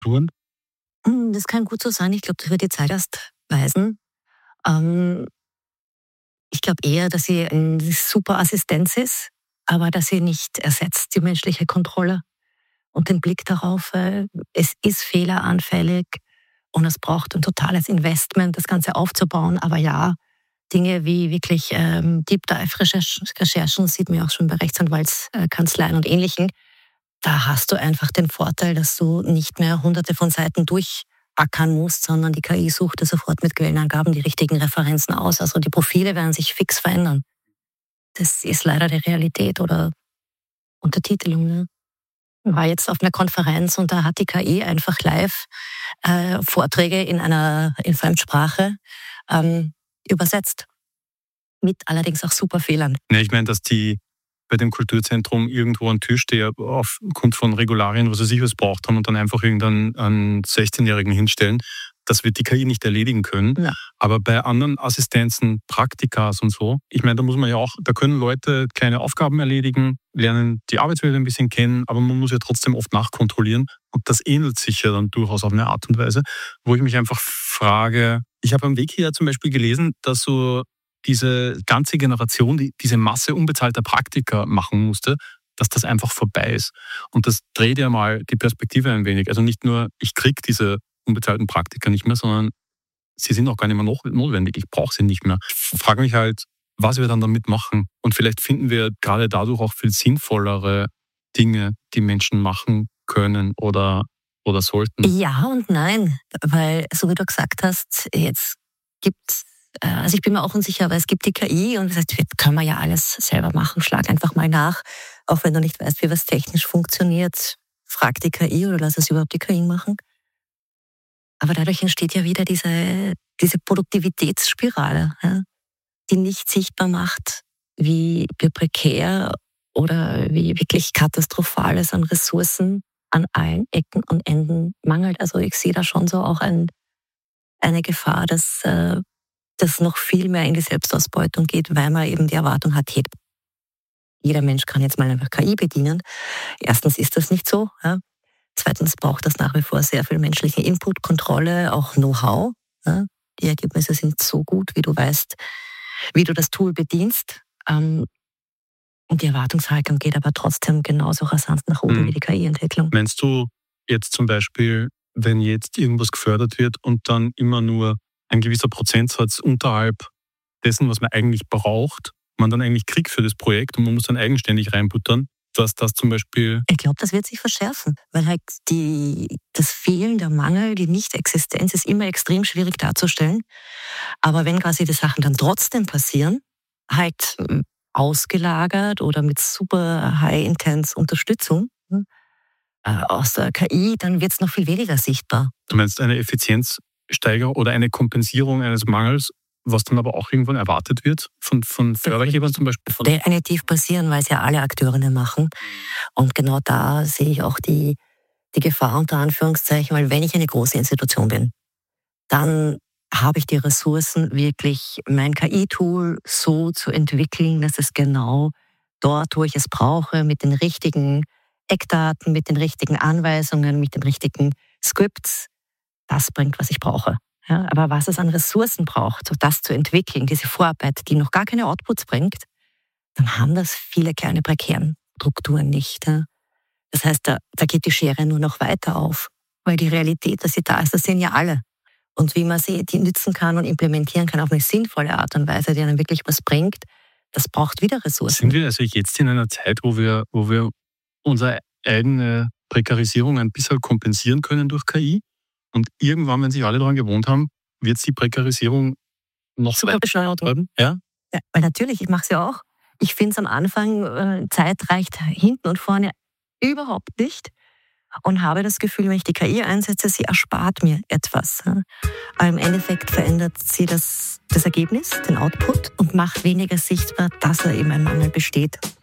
tun? Das kann gut so sein. Ich glaube, das wird die Zeit erst weisen. Ähm, Ich glaube eher, dass sie eine super Assistenz ist, aber dass sie nicht ersetzt, die menschliche Kontrolle und den Blick darauf. Es ist fehleranfällig und es braucht ein totales Investment, das Ganze aufzubauen. Aber ja, Dinge wie wirklich Deep Dive Recherchen sieht man ja auch schon bei Rechtsanwaltskanzleien und Ähnlichen. Da hast du einfach den Vorteil, dass du nicht mehr hunderte von Seiten durchackern musst, sondern die KI sucht dir sofort mit Quellenangaben die richtigen Referenzen aus. Also die Profile werden sich fix verändern. Das ist leider die Realität oder Untertitelung. Ne? Ich war jetzt auf einer Konferenz und da hat die KI einfach live Vorträge in Fremdsprache übersetzt. Mit allerdings auch super Fehlern. Ja, ich meine, dass die bei dem Kulturzentrum irgendwo ein Türsteher aufgrund von Regularien, was weiß ich was braucht haben und dann einfach irgendeinen 16-Jährigen hinstellen, das wird die KI nicht erledigen können. Ja. Aber bei anderen Assistenzen, Praktikas und so, ich meine, da muss man ja auch, da können Leute kleine Aufgaben erledigen, lernen die Arbeitswelt ein bisschen kennen, aber man muss ja trotzdem oft nachkontrollieren. Und das ähnelt sich ja dann durchaus auf eine Art und Weise, wo ich mich einfach frage, ich habe am Weg hier zum Beispiel gelesen, dass so diese ganze Generation, die diese Masse unbezahlter Praktika machen musste, dass das einfach vorbei ist. Und das dreht ja mal die Perspektive ein wenig. Also nicht nur, ich kriege diese unbezahlten Praktika nicht mehr, sondern sie sind auch gar nicht mehr notwendig. Ich brauche sie nicht mehr. Ich frage mich halt, was wir dann damit machen. Und vielleicht finden wir gerade dadurch auch viel sinnvollere Dinge, die Menschen machen können oder sollten. Ja und nein, weil, so wie du gesagt hast, jetzt gibt's also ich bin mir auch unsicher, aber es gibt die KI und das können wir ja alles selber machen. Schlag einfach mal nach, auch wenn du nicht weißt, wie was technisch funktioniert. Frag die KI oder lass es überhaupt die KI machen. Aber dadurch entsteht ja wieder diese Produktivitätsspirale, ja, die nicht sichtbar macht, wie prekär oder wie wirklich katastrophal es an Ressourcen an allen Ecken und Enden mangelt. Also ich sehe da schon so auch eine Gefahr, dass das noch viel mehr in die Selbstausbeutung geht, weil man eben die Erwartung hat, hey, jeder Mensch kann jetzt mal einfach KI bedienen. Erstens ist das nicht so. Ja. Zweitens braucht das nach wie vor sehr viel menschliche Input, Kontrolle, auch Know-how. Ja. Die Ergebnisse sind so gut, wie du weißt, wie du das Tool bedienst. Und die Erwartungshaltung geht aber trotzdem genauso rasant nach oben wie die KI-Entwicklung. Meinst du jetzt zum Beispiel, wenn jetzt irgendwas gefördert wird und dann immer nur ein gewisser Prozentsatz unterhalb dessen, was man eigentlich braucht, man dann eigentlich kriegt für das Projekt und man muss dann eigenständig reinbuttern, dass das zum Beispiel... Ich glaube, das wird sich verschärfen, weil halt das Fehlen, der Mangel, die Nicht-Existenz ist immer extrem schwierig darzustellen. Aber wenn quasi die Sachen dann trotzdem passieren, halt ausgelagert oder mit super high-intense Unterstützung aus der KI, dann wird es noch viel weniger sichtbar. Du meinst eine Effizienzsteigerung oder eine Kompensierung eines Mangels, was dann aber auch irgendwann erwartet wird von Fördergebern zum Beispiel? Definitiv passieren, weil es ja alle Akteurinnen machen. Und genau da sehe ich auch die Gefahr unter Anführungszeichen, weil wenn ich eine große Institution bin, dann habe ich die Ressourcen, wirklich mein KI-Tool so zu entwickeln, dass es genau dort, wo ich es brauche, mit den richtigen Eckdaten, mit den richtigen Anweisungen, mit den richtigen Scripts, das bringt, was ich brauche. Ja, aber was es an Ressourcen braucht, so das zu entwickeln, diese Vorarbeit, die noch gar keine Outputs bringt, dann haben das viele kleine prekären Strukturen nicht. Ja. Das heißt, da geht die Schere nur noch weiter auf, weil die Realität, dass sie da ist, das sehen ja alle. Und wie man sie die nützen kann und implementieren kann auf eine sinnvolle Art und Weise, die einem wirklich was bringt, das braucht wieder Ressourcen. Sind wir also jetzt in einer Zeit, wo wir unsere eigene Prekarisierung ein bisschen kompensieren können durch KI? Und irgendwann, wenn sich alle daran gewohnt haben, wird die Prekarisierung noch super beschleunigt werden. Ja? Ja, weil natürlich, ich mache es ja auch. Ich finde es am Anfang, Zeit reicht hinten und vorne überhaupt nicht. Und habe das Gefühl, wenn ich die KI einsetze, sie erspart mir etwas. Aber im Endeffekt verändert sie das Ergebnis, den Output und macht weniger sichtbar, dass eben ein Mangel besteht.